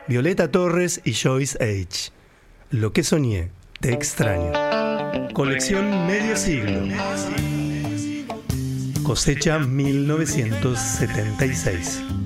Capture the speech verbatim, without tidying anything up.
Violeta Torres y Joyce H. Lo que soñé, te extraño. Colección Medio Siglo. Cosecha mil novecientos setenta y seis.